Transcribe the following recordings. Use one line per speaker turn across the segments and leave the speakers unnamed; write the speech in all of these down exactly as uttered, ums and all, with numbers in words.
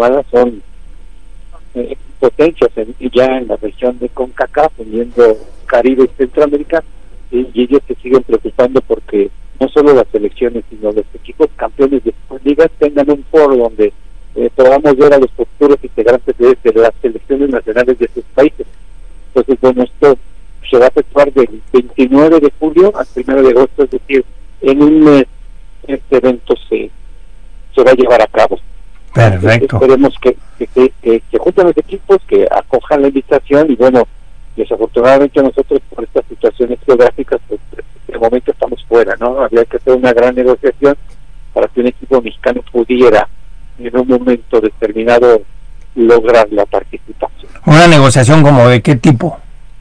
Guatemala son eh, potencias en, ya en la región de CONCACAF, uniendo Caribe y Centroamérica, y, y ellos se siguen preocupando porque no solo las selecciones, sino los equipos campeones de sus ligas tengan un foro donde eh, podamos ver a los futuros integrantes de, de las selecciones nacionales de sus países. Entonces, bueno, esto se va a efectuar del veintinueve de julio al primero de agosto, es decir, en un mes este evento se, se va a llevar a cabo.
Perfecto.
Entonces, esperemos que, que, que, que se junten los equipos, que acojan la invitación, y bueno, desafortunadamente nosotros por estas situaciones geográficas, pues de momento estamos fuera, ¿no? Habría que hacer una gran negociación para que un equipo mexicano pudiera en un momento determinado lograr la participación.
¿Una negociación como de qué tipo?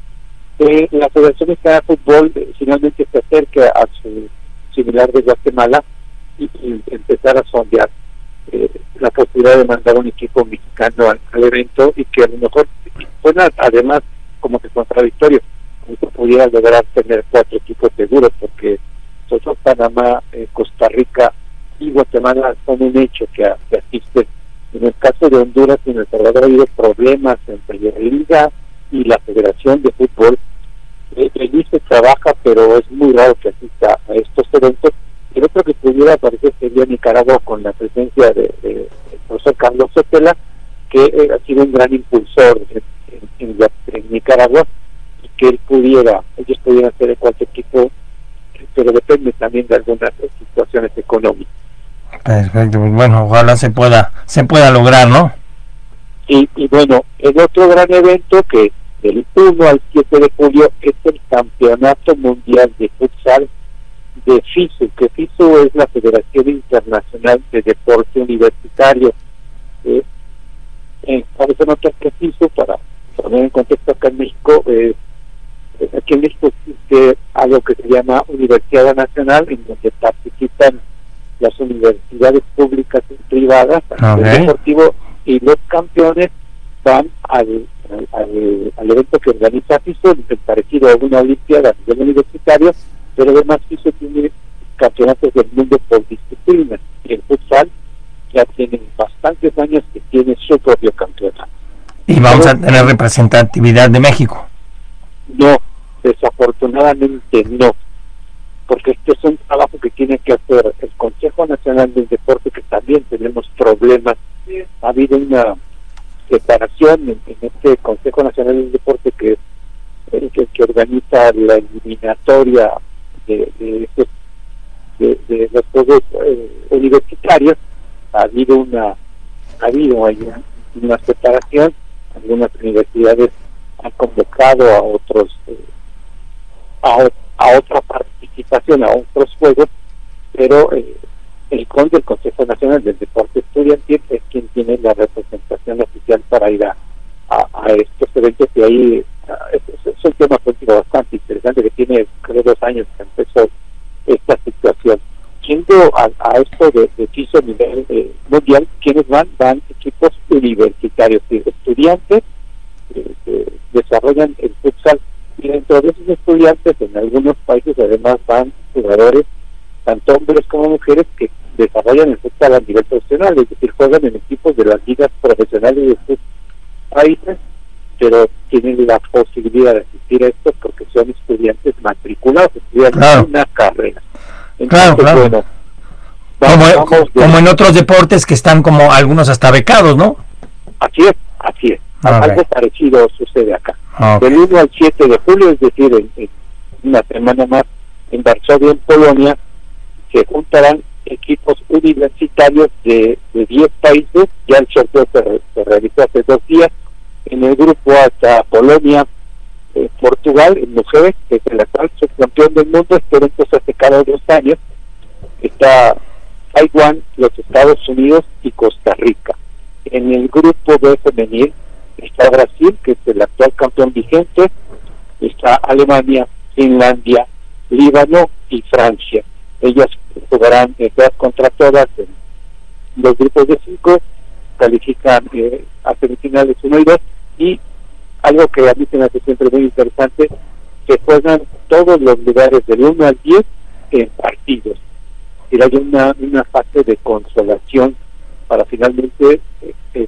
Eh, la Federación Mexicana de Fútbol eh, finalmente se acerca a su similar de Guatemala y, y empezar a sondear eh, la posibilidad de mandar un equipo mexicano al, al evento, y que a lo mejor suena además como que contradictorio, como que pudiera lograr tener cuatro equipos seguros, porque nosotros, Panamá, eh, Costa Rica y Guatemala son un hecho que, que asisten. En el caso de Honduras y en El Salvador ha habido problemas entre la Liga y la Federación de Fútbol. El I F E trabaja, pero es muy raro que asista a estos eventos. El otro que pudiera aparecer sería Nicaragua, con la presencia de, de, de profesor Carlos Sotela, que eh, ha sido un gran impulsor en, en, en, en Nicaragua, y que él pudiera, ellos pudieran ser cualquier equipo, pero depende también de algunas situaciones económicas.
Perfecto, pues bueno, ojalá se pueda, se pueda lograr, ¿no?
Y, y bueno, el otro gran evento, que del uno al siete de julio, es el Campeonato Mundial de Futsal de FISU, que FISU es la Federación Internacional de Deporte Universitario. Eh, eh, para eso notar que FISU, para poner en contexto acá en México, eh, aquí en México existe algo que se llama Universidad Nacional, en donde participan las universidades públicas y privadas a nivel
okay.
deportivo, y los campeones van al, al, al, al evento que organiza FISU, parecido a una olimpiada a nivel universitario, pero además FISU tiene campeonatos del mundo por disciplina. El futsal ya tiene bastantes años que tiene su propio campeonato.
¿Y vamos
pero,
a tener representatividad de México?
No, desafortunadamente no, porque este es un trabajo que tiene que hacer el Consejo Nacional del Deporte, que también tenemos problemas. Ha habido una separación en, en este Consejo Nacional del Deporte, que es el que, que organiza la eliminatoria de, de, de, de los juegos eh, universitarios. Ha habido una ha habido hay una, una separación. Algunas universidades han convocado a otros eh, a, a otra participación, a otros juegos, pero eh, el C O N del Consejo Nacional del Deporte Estudiantil es quien tiene la representación oficial para ir a, a, a estos eventos, y ahí es, es un tema político bastante interesante, que tiene creo dos años que empezó esta situación. Yendo a, a esto de, de FISU a nivel eh, mundial, ¿quiénes van? Van equipos universitarios, y estudiantes eh, que desarrollan el futsal, y dentro de esos estudiantes en algunos países además van jugadores, tanto hombres como mujeres, que desarrollan el futsal a nivel profesional, es decir, juegan en equipos de las ligas profesionales de sus países, pero tienen la posibilidad de asistir a esto porque son estudiantes matriculados, estudian
claro.
una carrera. Entonces,
claro, claro.
Bueno, vamos,
como,
vamos
como en otros deportes que están como algunos hasta becados, ¿no?
Así es, así es. Okay. Algo parecido sucede acá.
Okay.
Del uno al siete de julio, es decir, en, en una semana más, en Varsovia, en Polonia, se juntarán equipos universitarios de diez países. Ya el sorteo se, se realizó hace dos días. En el grupo hasta Polonia, eh, Portugal, en mujeres, que es el actual subcampeón del mundo. Este evento se hace cada dos años. Está Taiwán, los Estados Unidos y Costa Rica. En el grupo B femenil está Brasil, que es el actual campeón vigente. Está Alemania, Finlandia, Líbano y Francia. Ellas jugarán eh, todas contra todas en los grupos de cinco, califican eh, a semifinales uno y dos, y algo que a mí se me hace siempre muy interesante, que juegan todos los lugares del uno al diez en partidos. Y hay una, una fase de consolación para finalmente eh,